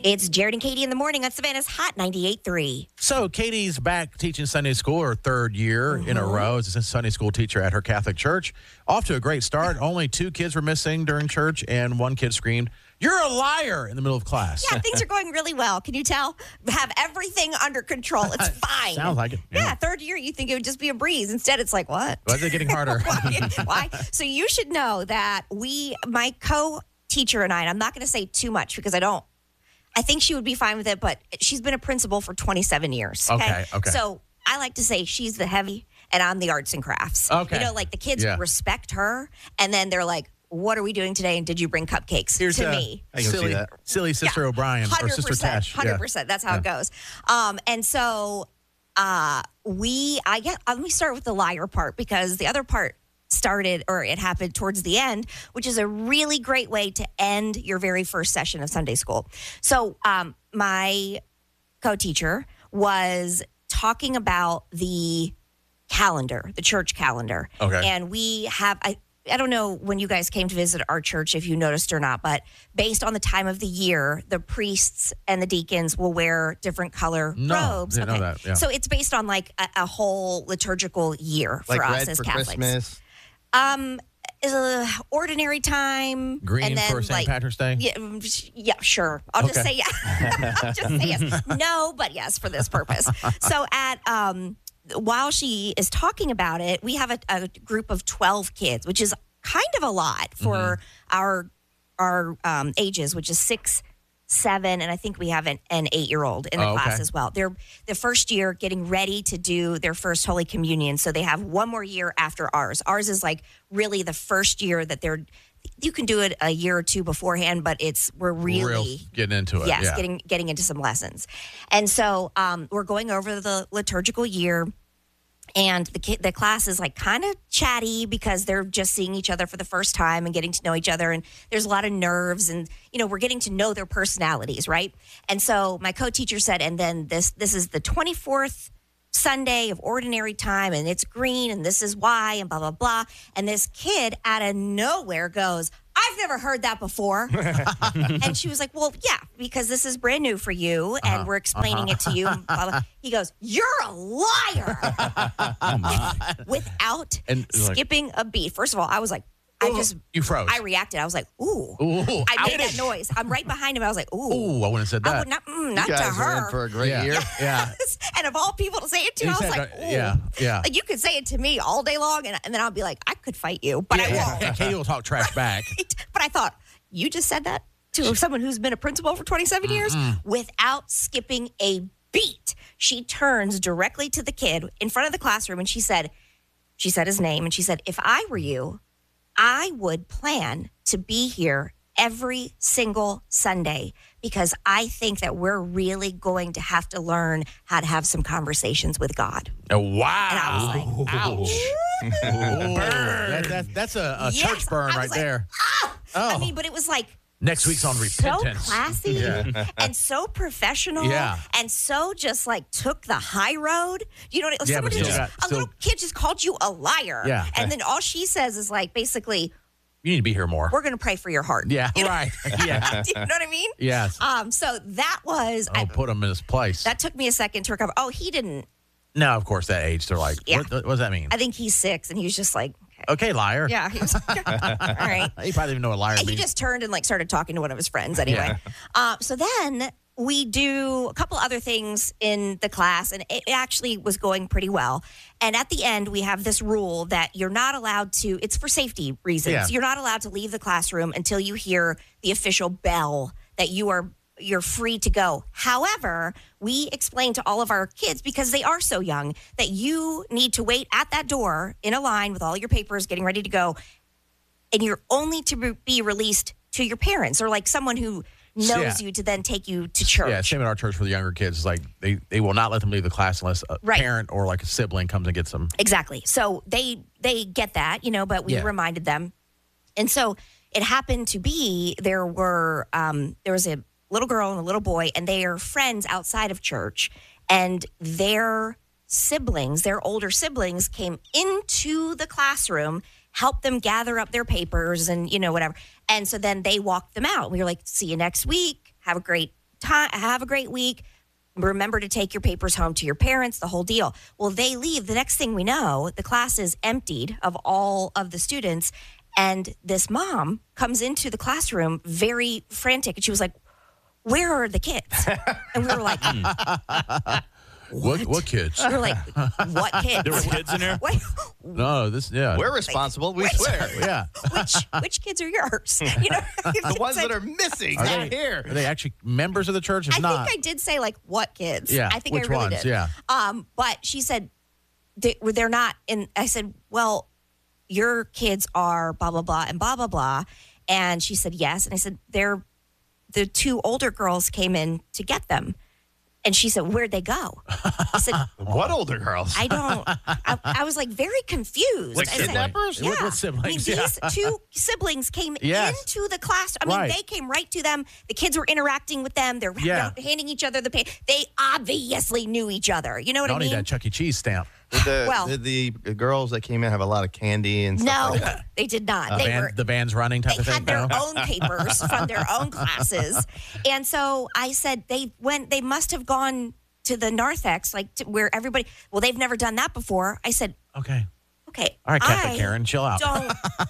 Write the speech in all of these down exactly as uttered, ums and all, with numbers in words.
It's Jared and Katie in the morning on Savannah's Hot ninety-eight point three. So Katie's back teaching Sunday school, her third year mm-hmm. in a row as a Sunday school teacher at her Catholic church. Off to a great start. Only two kids were missing during church, and one kid screamed, "You're a liar," in the middle of class. Yeah, things are going really well. Can you tell? Have everything under control. It's fine. Sounds like it. Yeah. yeah, third year, you think it would just be a breeze. Instead, it's like, what? Why is it getting harder? Why? Why? So you should know that we, my co-teacher and I, and I'm not going to say too much because I don't, I think she would be fine with it, but she's been a principal for twenty-seven years. Okay, okay. okay. So I like to say she's the heavy and I'm the arts and crafts. Okay. You know, like the kids yeah. respect her, and then they're like, what are we doing today? And did you bring cupcakes Here's to a, me? I can silly, see that. Silly Sister yeah, O'Brien or Sister Tash. one hundred percent. Yeah. That's how yeah. it goes. Um, and so uh, we, I get, let me start with the liar part because the other part started or it happened towards the end, which is a really great way to end your very first session of Sunday school. So um, my co-teacher was talking about the calendar, the church calendar. Okay. And we have, I, I don't know when you guys came to visit our church, if you noticed or not, but based on the time of the year, the priests and the deacons will wear different color no, robes. Didn't okay. know that. Yeah. So it's based on like a, a whole liturgical year for like us red as for Catholics. Christmas. Um, uh, ordinary time. Green and then, for Saint like, Patrick's Day? Yeah, yeah, sure. I'll okay. just say yeah. I'll just say yes. No, but yes for this purpose. So at um, while she is talking about it, we have a, a group of twelve kids, which is kind of a lot for mm-hmm. our our um, ages, which is six, seven, and I think we have an, an eight-year-old in the oh, class okay. as well. They're the first year getting ready to do their first Holy Communion, so they have one more year after ours. Ours is like really the first year that they're. You can do it a year or two beforehand, but it's we're really Real getting into it. Yes, yeah. getting getting into some lessons, and so um, we're going over the liturgical year. And the kid, the class is like kind of chatty because they're just seeing each other for the first time and getting to know each other. And there's a lot of nerves and, you know, we're getting to know their personalities, right? And so my co-teacher said, and then this this is the twenty-fourth Sunday of ordinary time and it's green and this is why and blah, blah, blah. And this kid out of nowhere goes, I've never heard that before. And she was like, well, yeah, because this is brand new for you and uh-huh. we're explaining uh-huh. it to you. And blah, blah. He goes, you're a liar. Without and, skipping like, a beat. First of all, I was like, I just, you froze. I reacted. I was like, ooh. ooh I made ouch. that noise. I'm right behind him. I was like, ooh. Ooh, I wouldn't have said that. I would not, mm, not you guys to her. Are in for a great yeah. year. Yeah. And of all people to say it to, He I was said, like, uh, ooh. yeah, yeah. Like you could say it to me all day long, and, and then I'll be like, I could fight you, but yeah, I won't. Yeah. Katie will talk trash back. Right? But I thought, you just said that to someone who's been a principal for twenty-seven mm-hmm. years without skipping a beat. She turns directly to the kid in front of the classroom, and she said, she said his name, and she said, if I were you, I would plan to be here every single Sunday because I think that we're really going to have to learn how to have some conversations with God. Oh, wow. And I was like, ouch. Burn. That, that, that's a, a yes, church burn right like, there. Ah! Oh. I mean, but it was like, next week's on repentance. So classy yeah. and so professional yeah. and so just like took the high road. You know what I mean? Yeah, but just, still got, a still, little kid just called you a liar. Yeah. And then all she says is like, basically, you need to be here more. we're going to pray for your heart. Yeah, you know? right. Yeah. Do you know what I mean? Yes. Um. So that was. Oh, I, put him in his place. that took me a second to recover. Oh, he didn't. No, of course, that age, they're like, Yeah. what, what does that mean? I think he's six and he was just like, Okay, liar. yeah. He was, all right. He probably didn't even know what liar He means. just turned and like started talking to one of his friends anyway. Yeah. Uh, so then we do a couple other things in the class, and it actually was going pretty well. And at the end, we have this rule that you're not allowed to, it's for safety reasons. Yeah. You're not allowed to leave the classroom until you hear the official bell that you are you're free to go. However, we explain to all of our kids, because they are so young, that you need to wait at that door in a line with all your papers getting ready to go. And you're only to be released to your parents or like someone who knows Yeah. you to then take you to church. Yeah, same at our church for the younger kids. It's like they, they will not let them leave the class unless a Right. parent or like a sibling comes and gets them. Exactly. So they they get that, you know, but we Yeah. reminded them. And so it happened to be there were um, there was a little girl and a little boy, and they are friends outside of church, and their siblings, their older siblings, came into the classroom, helped them gather up their papers and, you know, whatever. And so then they walked them out. We were like, see you next week. Have a great time. Have a great week. Remember to take your papers home to your parents, the whole deal. Well, they leave. The next thing we know, the class is emptied of all of the students. And this mom comes into the classroom very frantic. And she was like, where are the kids? And we were like, What? What, what kids? we were like, what kids? There were kids in there? Wait, No, this, yeah. We're responsible. We Wait. swear. Yeah. which which kids are yours? You know, The ones that are missing, Are not they, here. are they actually members of the church? If I not, think I did say like what kids. Yeah, I think which I really ones? did. Yeah. Um, but she said they, they're not. And I said, well, your kids are blah blah blah and blah blah blah. And she said yes. And I said they're the two older girls came in to get them. And she said, where'd they go? I said, What older girls? I don't. I, I was like very confused. Like I said, kidnappers? Yeah. What- what siblings? I mean, Yeah. these two siblings came Yes. into the class. I mean, Right. they came right to them. The kids were interacting with them. They're Yeah. handing each other the pay. They obviously knew each other. You know what I I don't need mean? that Chuck E. Cheese stamp. Did the, Well- did the girls that came in have a lot of candy and stuff No, like that? they did not. they Band, were. the band's running type They of thing. had their no? own papers from their own classes, and so I said they went. They must have gone to the narthex, like to where everybody. Well, they've never done that before. I said, Okay. okay, All right, Catholic I Karen, chill out. Don't.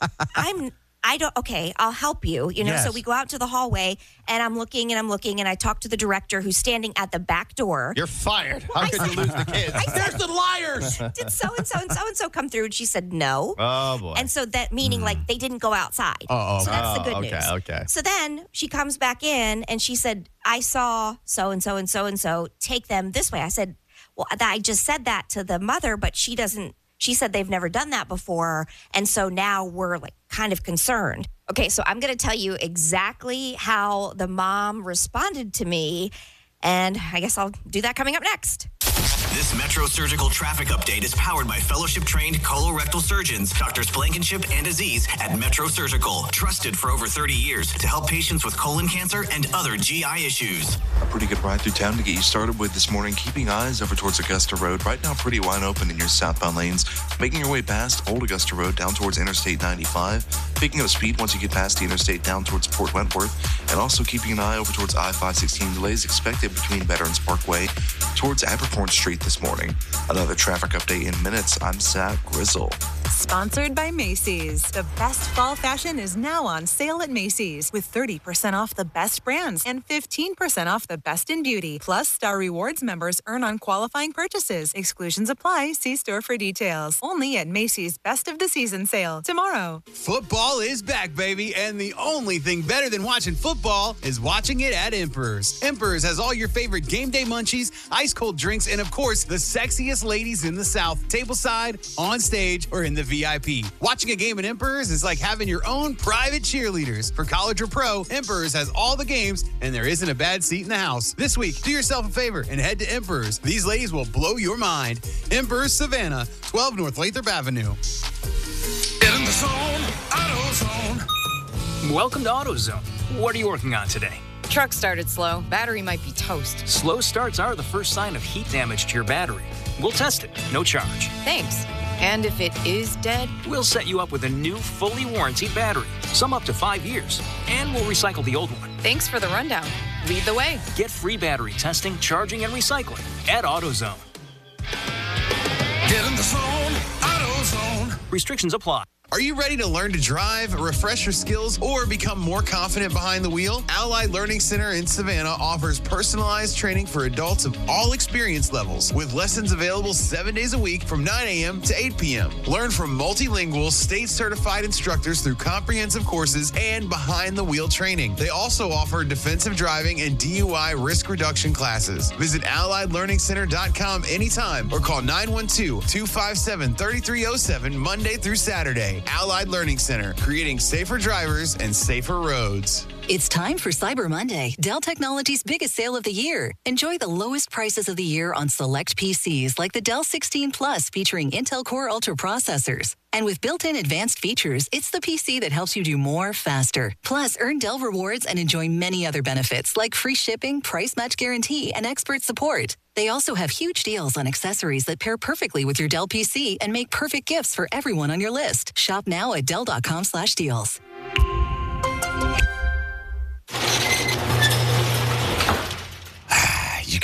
I'm. I don't. Okay, I'll help you. You know. So Yes. we go out to the hallway, and I'm looking and I'm looking, and I talk to the director who's standing at the back door. You're fired. How I could said- you lose the kids? I said, the liars. did so and so and so and so come through? And she said no. Oh, boy. And so that meaning like they didn't go outside. Uh-oh. So that's the Oh, good okay, news. okay. So then she comes back in and she said, I saw so and so and so and so take them this way. I said, well, th- I just said that to the mother, but she doesn't, she said they've never done that before. And so now we're like kind of concerned. Okay, so I'm going to tell you exactly how the mom responded to me. And I guess I'll do that coming up next. This Metro Surgical traffic update is powered by fellowship-trained colorectal surgeons, Doctors Blankenship and Aziz at Metro Surgical, trusted for over thirty years to help patients with colon cancer and other G I issues. A pretty good ride through town to get you started with this morning. Keeping eyes over towards Augusta Road. Right now, pretty wide open in your southbound lanes. Making your way past Old Augusta Road down towards Interstate ninety-five. Picking up speed once you get past the interstate down towards Port Wentworth. And also keeping an eye over towards I five sixteen. Delays expected between Veterans Parkway towards Abercorn Street this morning. Another traffic update in minutes. I'm Zach Grizzle. Sponsored by Macy's. The best fall fashion is now on sale at Macy's with thirty percent off the best brands and fifteen percent off the best in beauty. Plus, Star Rewards members earn on qualifying purchases. Exclusions apply. See store for details. Only at Macy's Best of the Season sale tomorrow. Football is back, baby, and the only thing better than watching football is watching it at Emperor's. Emperor's has all your favorite game day munchies, ice cold drinks, and of course, the sexiest ladies in the South, tableside, on stage, or in the V I P. Watching a game at Emperor's is like having your own private cheerleaders. For college or pro, Emperor's has all the games, and there isn't a bad seat in the house. This week, do yourself a favor and head to Emperor's. These ladies will blow your mind. Emperor's Savannah, twelve North Lathrop Avenue. Get in the zone, AutoZone. Welcome to AutoZone. What are you working on today? Truck started slow. Battery might be toast. Slow starts are the first sign of heat damage to your battery. We'll test it, no charge. Thanks. And if it is dead? We'll set you up with a new, fully warranted battery, some up to five years, and we'll recycle the old one. Thanks for the rundown. Lead the way. Get free battery testing, charging, and recycling at AutoZone. Get in the zone, AutoZone. Restrictions apply. Are you ready to learn to drive, refresh your skills, or become more confident behind the wheel? Allied Learning Center in Savannah offers personalized training for adults of all experience levels, with lessons available seven days a week from nine a.m. to eight p.m. Learn from multilingual, state-certified instructors through comprehensive courses and behind-the-wheel training. They also offer defensive driving and D U I risk reduction classes. Visit allied learning center dot com anytime or call nine one two, two five seven, three three zero seven Monday through Saturday. Allied Learning Center, creating safer drivers and safer roads. It's time for Cyber Monday, Dell Technologies' biggest sale of the year. Enjoy the lowest prices of the year on select P Cs like the Dell sixteen Plus featuring Intel Core Ultra processors. And with built-in advanced features, it's the P C that helps you do more faster. Plus, earn Dell rewards and enjoy many other benefits like free shipping, price match guarantee, and expert support. They also have huge deals on accessories that pair perfectly with your Dell P C and make perfect gifts for everyone on your list. Shop now at dell dot com slash deals.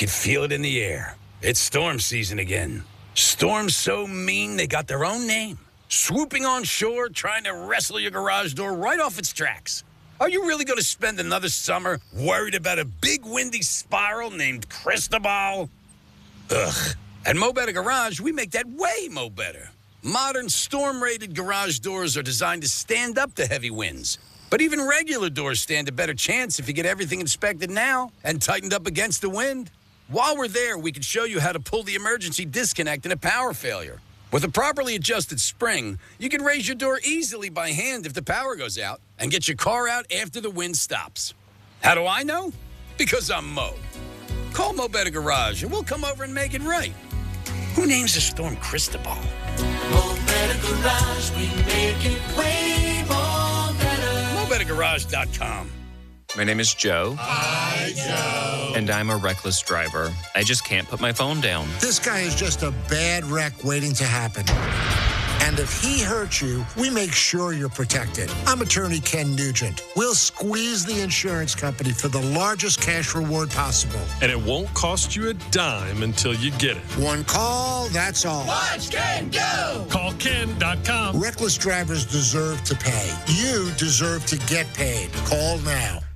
could feel it in the air. It's storm season again. Storms so mean they got their own name. Swooping on shore, trying to wrestle your garage door right off its tracks. Are you really going to spend another summer worried about a big windy spiral named Cristobal? Ugh. At Mo Better Garage, we make that way mo better. Modern storm-rated garage doors are designed to stand up to heavy winds. But even regular doors stand a better chance if you get everything inspected now and tightened up against the wind. While we're there, we can show you how to pull the emergency disconnect in a power failure. With a properly adjusted spring, you can raise your door easily by hand if the power goes out and get your car out after the wind stops. How do I know? Because I'm Mo. Call Mo Better Garage and we'll come over and make it right. Who names a storm Cristobal? Mo Better Garage, we make it way more better. Mo Better Garage dot com. My name is Joe. Hi, Joe. And I'm a reckless driver. I just can't put my phone down. This guy is just a bad wreck waiting to happen. And if he hurts you, we make sure you're protected. I'm attorney Ken Nugent. We'll squeeze the insurance company for the largest cash reward possible. And it won't cost you a dime until you get it. One call, that's all. Watch Ken go! Call Ken dot com. Reckless drivers deserve to pay. You deserve to get paid. Call now.